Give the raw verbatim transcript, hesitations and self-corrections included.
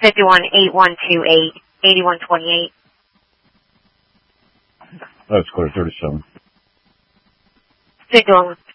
fifty-one eight one two eight, eighty-one twenty-eight. That's clear, thirty-seven. fifty-one